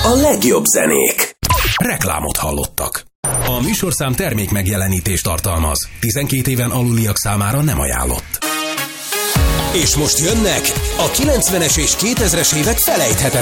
a legjobb zenék. Reklámot hallottak. A műsorszám termék megjelenítést tartalmaz. 12 éven aluliak számára nem ajánlott. És most jönnek a 90-es és 2000-es évek felejthetetlen